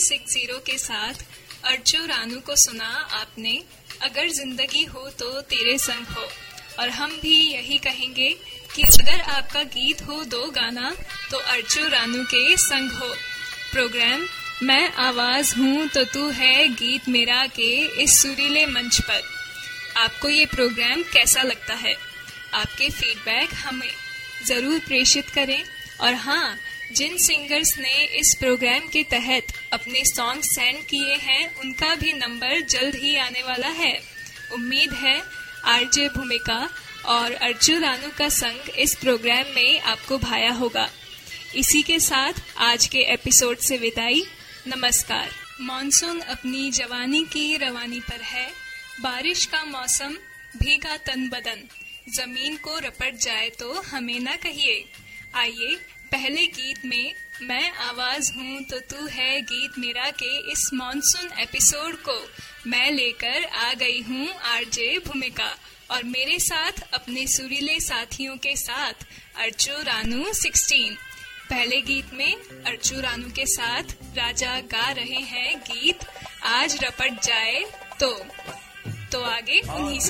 360 के साथ अर्चो रानू को सुना आपने। अगर जिंदगी हो तो तेरे संग हो। और हम भी यही कहेंगे कि अगर आपका गीत हो दो गाना तो अर्चो रानू के संग हो। प्रोग्राम मैं आवाज हूँ तो तू है गीत मेरा के इस सुरीले मंच पर आपको ये प्रोग्राम कैसा लगता है? आपके फीडबैक हमें जरूर प्रेषित करें। और हाँ, जिन सिंगर्स ने इस प्रोग्राम के तहत अपने सॉन्ग सेंड किए हैं उनका भी नंबर जल्द ही आने वाला है। उम्मीद है आरजे भूमिका और अर्चो रानू का संग इस प्रोग्राम में आपको भाया होगा। इसी के साथ आज के एपिसोड से विदाई। नमस्कार। मॉनसून अपनी जवानी की रवानी पर है। बारिश का मौसम, भीगा तन बदन, जमीन को रपट जाए तो हमें न कहिए। आइए पहले गीत में मैं आवाज हूँ तो तू है गीत मेरा के इस मॉनसून एपिसोड को मैं लेकर आ गई हूँ आरजे भूमिका और मेरे साथ अपने सुरीले साथियों के साथ अर्चो रानू 16। पहले गीत में अर्चो रानू के साथ राजा गा रहे हैं गीत आज रपट जाए तो आगे उन्हीं से